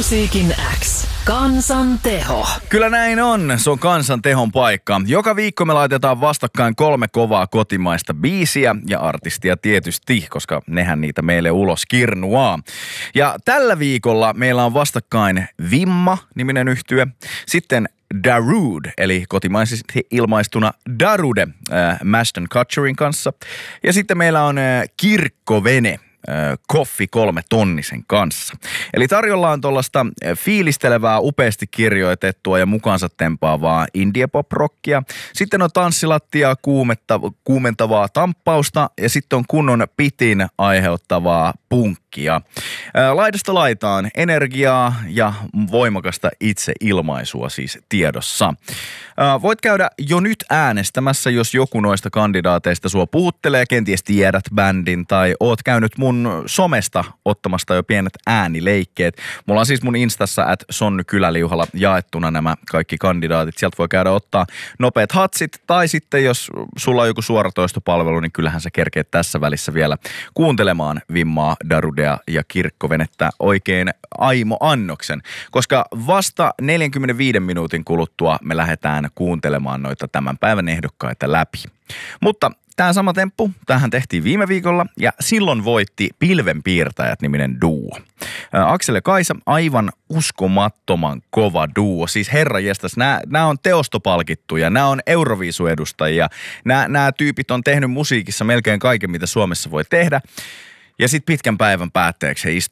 Musiikin X. Kansan teho. Kyllä näin on. Se on kansan tehon paikka. Joka viikko me laitetaan vastakkain 3 kovaa kotimaista biisiä ja artistia tietysti, koska nehän niitä meille ulos kirnuaa. Ja tällä viikolla meillä on vastakkain Vimma-niminen yhtye, sitten Darude, eli kotimaisesti ilmaistuna Darude Ashton Kutcherin kanssa. Ja sitten meillä on Kirkkovene Koffi 3 tonnisen kanssa. Eli tarjolla on tuollaista fiilistelevää, upeasti kirjoitettua ja mukaansa tempaavaa indie-pop-rockia. Sitten on tanssilattiaa kuumentavaa tamppausta ja sitten on kunnon pitin aiheuttavaa punkkia. Laidasta laitaan energiaa ja voimakasta itseilmaisua siis tiedossa. Voit käydä jo nyt äänestämässä, jos joku noista kandidaateista sua puhuttelee, kenties tiedät bändin tai oot käynyt mun somesta ottamasta jo pienet äänileikkeet. Mulla on siis mun instassa @sonnykyläliuhalla jaettuna nämä kaikki kandidaatit. Sieltä voi käydä ottaa nopeat hatsit tai sitten jos sulla on joku suoratoistopalvelu, niin kyllähän sä kerkeet tässä välissä vielä kuuntelemaan Vimmaa, Darudea ja Kirkkovenettä oikein aimo-annoksen, koska vasta 45 minuutin kuluttua me lähdetään kuuntelemaan noita tämän päivän ehdokkaita läpi. Mutta tämä sama temppu, tämähän tehtiin viime viikolla ja silloin voitti Pilvenpiirtäjät-niminen duo. Aksel ja Kaisa, aivan uskomattoman kova duo. Siis herranjestas, nämä on teostopalkittuja, nämä on Euroviisu-edustajia. Nämä tyypit on tehnyt musiikissa melkein kaiken, mitä Suomessa voi tehdä. Ja sitten pitkän päivän päätteeksi he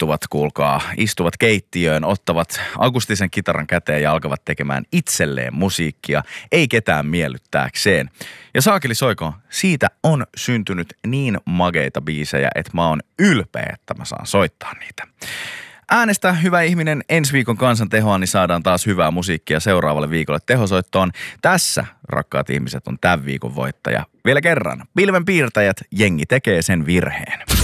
istuvat keittiöön, ottavat akustisen kitaran käteen ja alkavat tekemään itselleen musiikkia, ei ketään miellyttääkseen. Ja saakeli soiko, siitä on syntynyt niin mageita biisejä, että mä oon ylpeä, että mä saan soittaa niitä. Äänestä hyvä ihminen ensi viikon kansan tehoa, niin saadaan taas hyvää musiikkia seuraavalle viikolle tehosoittoon. Tässä, rakkaat ihmiset, on tämän viikon voittaja. Vielä kerran, Pilvenpiirtäjät, jengi tekee sen virheen.